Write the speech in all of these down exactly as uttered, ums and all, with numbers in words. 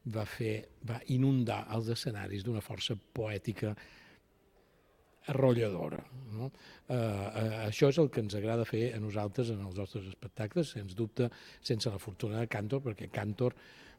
va fer, va inundar els escenaris d'una força poètica arrolladora. No? Uh, uh, això és el que ens agrada fer a nosaltres en els nostres espectacles, sens dubte, sense la fortuna de Càntor, perquè Càntor,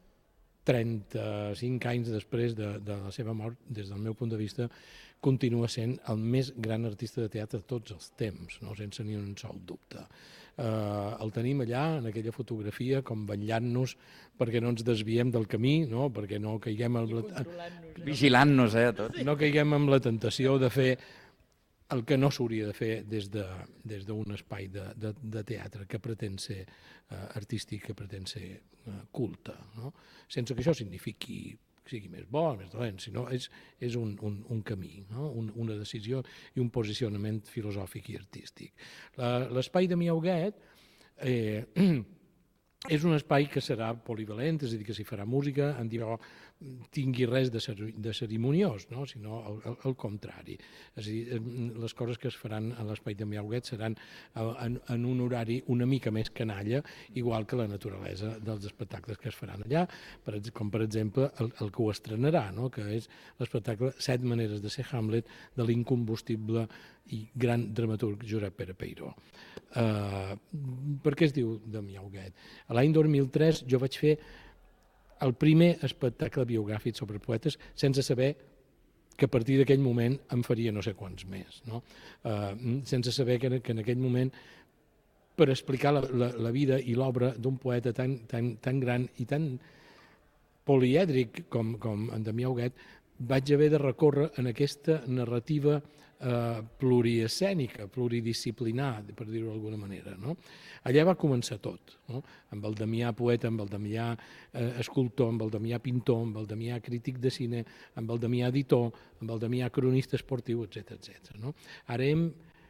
trenta-cinc anys després de, de la seva mort, des del meu punt de vista, continua sent el més gran artista de teatre de tots els temps, no? Sense ni un sol dubte. Uh, el tenim allà, en aquella fotografia, com vetllant-nos perquè no ens desviem del camí, no? Perquè no caiguem en la... Vigilant-nos, eh, a tots. No caiguem en la tentació de fer el que no s'hauria de fer des d'un de, des espai de, de, de teatre que pretén ser uh, artístic, que pretén ser uh, culte, no? Sense que això signifiqui sigui més bo o més dolent, sinó és, és un, un, un camí, no? un, una decisió i un posicionament filosòfic i artístic. L'espai de Miauguet eh, és un espai que serà polivalent, és a dir, que s'hi farà música, en dirà tingui res de, de cerimoniós, no? Sinó el, el, el contrari. És a dir, les coses que es faran a l'espai de Miauguet seran en, en un horari una mica més canalla, igual que la naturalesa dels espectacles que es faran allà, per, com per exemple el, el que ho estrenarà, no? Que és l'espectacle Set maneres de ser Hamlet de l'incombustible i gran dramaturg Josep Pere Peiró. Uh, per què es diu de Miauguet? L'any dos mil tres jo vaig fer el primer espectacle biogràfic sobre poetes sense saber que a partir d'aquell moment en faria no sé quants més, no? Uh, sense saber que, que en aquell moment, per explicar la, la, la vida i l'obra d'un poeta tan, tan, tan gran i tan polièdric com, com en Damià Huguet, vaig haver de recórrer en aquesta narrativa eh, pluriescènica, pluridisciplinar, per dir-ho d'alguna manera, no? Allà va començar tot, no? Amb el Damià poeta, amb el Damià eh, escultor, amb el Damià pintor, amb el Damià crític de cine, amb el Damià editor, amb el Damià cronista esportiu, etcètera, etcètera, no? Ara hem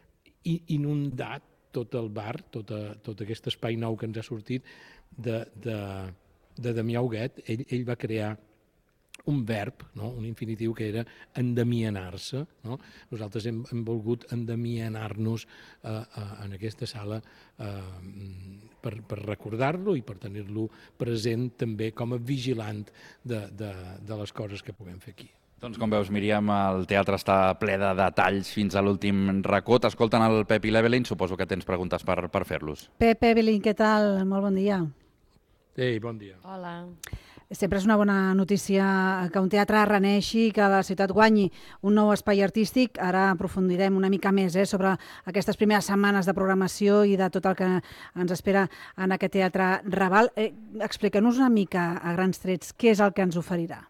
inundat tot el bar, tot, a, tot aquest espai nou que ens ha sortit de, de, de Damià Huguet. Ell, ell va crear un verb, no? Un infinitiu que era endamianar-se, no? Nosaltres hem, hem volgut endamianar-nos eh, eh, en aquesta sala eh, per, per recordar-lo i per tenir-lo present també com a vigilant de, de, de les coses que puguem fer aquí. Doncs com veus, Míriam, el teatre està ple de detalls fins a l'últim racó. T'escolten el Pep i l'Evelyn, suposo que tens preguntes per, per fer-los. Pep, Evelyn, què tal? Molt bon dia. Ei, bon dia. Hola. Sempre és una bona notícia que un teatre reneixi, que la ciutat guanyi un nou espai artístic. Ara aprofundirem una mica més eh, sobre aquestes primeres setmanes de programació i de tot el que ens espera en aquest teatre Raval. Eh, Explica-nos una mica, a grans trets, què és el que ens oferirà.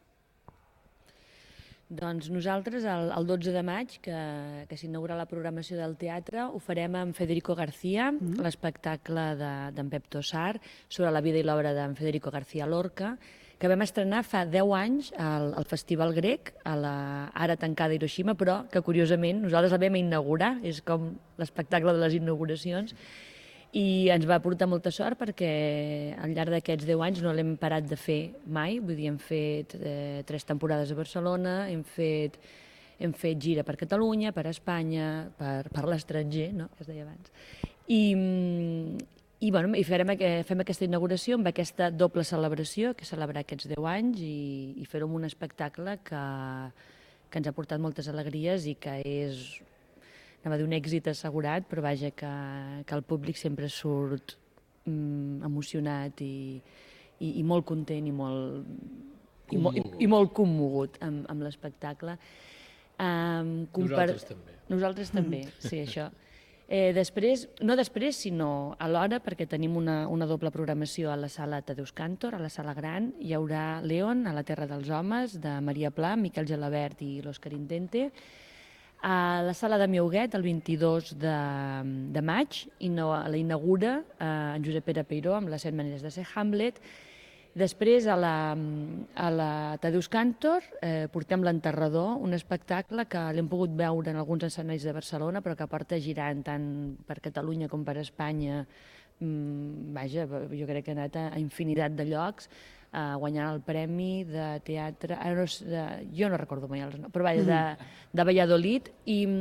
Doncs nosaltres, el, el dotze de maig, que, que s'inaugura la programació del teatre, ho farem amb Federico García, mm. l'espectacle d'en de, Pep Tossar, sobre la vida i l'obra d'en Federico García Lorca, que vam estrenar fa deu anys al, al Festival Grec, a la ara tancada Hiroshima, però que curiosament nosaltres la vam inaugurar, és com l'espectacle de les inauguracions, i ens va portar molta sort perquè al llarg d'aquests deu anys no l'hem parat de fer mai, vull dir, hem fet eh, tres temporades a Barcelona, hem fet, hem fet gira per Catalunya, per Espanya, per, per l'estranger, no?, que es deia abans. I, i, bueno, i farem, fem aquesta inauguració amb aquesta doble celebració, que és celebrar aquests deu anys i, i fer-ho amb un espectacle que, que ens ha portat moltes alegries i que és... anava a dir un èxit assegurat, però vaja, que, que el públic sempre surt mm, emocionat i, i, i molt content i molt, i, mo, i, i molt commogut amb, amb l'espectacle. Um, Nosaltres també. Nosaltres també, sí, això. Eh, després, no després, sinó alhora, perquè tenim una, una doble programació a la sala Tadeusz Kantor, a la sala gran. Hi haurà Leon, a la Terra dels Homes, de Maria Pla, Miquel Gelabert i l'Òscar Intente. A la sala de Miauguet, el vint-i-dos de, de maig, i no, la inaugura eh, en Josep Pere Peiró amb les set maneres de ser Hamlet. Després, a la, a la Tadeusz Kantor, eh, portem l'Enterrador, un espectacle que l'hem pogut veure en alguns escenaris de Barcelona, però que porta girant tant per Catalunya com per Espanya. Mm, vaja, jo crec que ha anat a, a infinitat de llocs, Uh, guanyant el premi de teatre, uh, no, de, jo no recordo mai els noms, però vaja, de, de Valladolid, i